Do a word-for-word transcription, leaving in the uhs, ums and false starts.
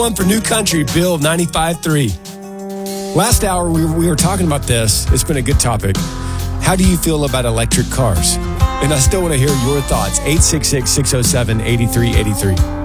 One for New Country, Bill ninety-five three. Last hour, we were, we were talking about this. It's been a good topic. How do you feel about electric cars? And I still want to hear your thoughts. eight six six, six oh seven, eight three eight three.